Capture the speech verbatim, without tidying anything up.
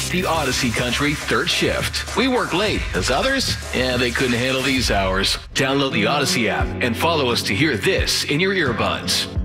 It's the Odyssey Country Third Shift. We work late, as others, yeah, they couldn't handle these hours. Download the Odyssey app and follow us to hear this in your earbuds.